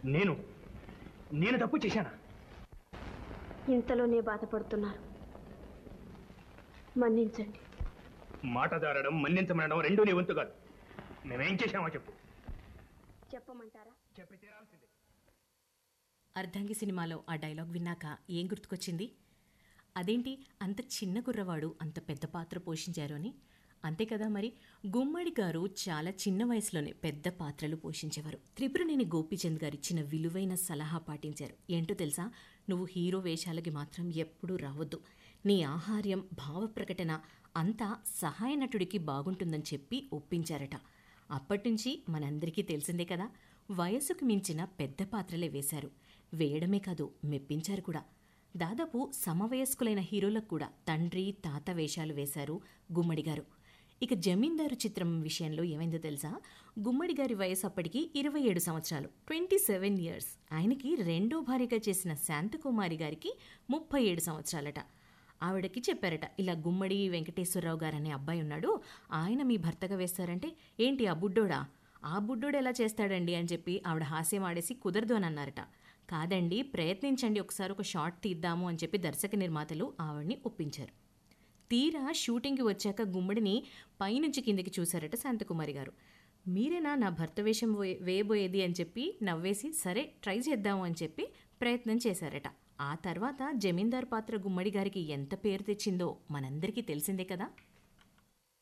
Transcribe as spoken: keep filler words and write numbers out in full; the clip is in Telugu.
నేను నేను తప్పు చేశానా? ఇంతలోనే బాధపడుతున్నారు, మన్నించండి. మాట దారడం, మన్నించమనడం రెండూ నీ వంతు కాదు. మేమేం చేశామో చెప్పు. చెప్పమంటారా? చెప్పి తీరాల్సిందే. అర్ధాంగి సినిమాలో ఆ డైలాగ్ విన్నాక ఏం గుర్తుకొచ్చింది? అదేంటి అంత చిన్న కుర్రవాడు అంత పెద్ద పాత్ర పోషించారు అని. అంతే కదా మరి. గుమ్మడి గారు చాలా చిన్న వయసులోనే పెద్ద పాత్రలు పోషించేవారు. త్రిపురనేని గోపీచంద్ గారు ఇచ్చిన విలువైన సలహా పాటించారు. ఏంటో తెలుసా? నువ్వు హీరో వేషాలకి మాత్రం ఎప్పుడూ రావద్దు. నీ ఆహార్యం, భావ ప్రకటన అంతా సహాయ నటుడికి బాగుంటుందని చెప్పి ఒప్పించారట. అప్పటినుంచి మనందరికీ తెలిసిందే కదా, వయసుకు మించిన పెద్ద పాత్రలే వేశారు. వేయడమే కాదు, మెప్పించారు కూడా. దాదాపు సమవయస్కులైన హీరోలకు కూడా తండ్రి, తాత వేషాలు వేశారు గుమ్మడి గారు. ఇక జమీందారు చిత్రం విషయంలో ఏమైందో తెలుసా? గుమ్మడి గారి వయసు అప్పటికి ఇరవై ఏడు సంవత్సరాలు, ట్వంటీ సెవెన్ ఇయర్స్. ఆయనకి రెండో భార్యగా చేసిన శాంతకుమారి గారికి ముప్పై ఏడు సంవత్సరాలట. ఆవిడకి చెప్పారట, ఇలా గుమ్మడి వెంకటేశ్వరరావు గారు అనే అబ్బాయి ఉన్నాడు, ఆయన మీ భర్తగా వేస్తారంటే, ఏంటి ఆ బుడ్డోడా, ఆ బుడ్డోడు ఎలా చేస్తాడండి అని చెప్పి ఆవిడ హాస్యం ఆడేసి కుదరదు అని అన్నారట. కాదండి, ప్రయత్నించండి, ఒకసారి ఒక షాట్ తీద్దాము అని చెప్పి దర్శక నిర్మాతలు ఆవిడ్ని ఒప్పించారు. తీరా షూటింగ్కి వచ్చాక గుమ్మడిని పైనుంచి కిందికి చూశారట శాంతకుమారి గారు. మీరేనా నా భర్త వేషం వేయబోయేది అని చెప్పి నవ్వేసి, సరే ట్రై చేద్దాము అని చెప్పి ప్రయత్నం చేశారట. ఆ తర్వాత జమీందార్ పాత్ర గుమ్మడి గారికి ఎంత పేరు తెచ్చిందో మనందరికీ తెలిసిందే కదా.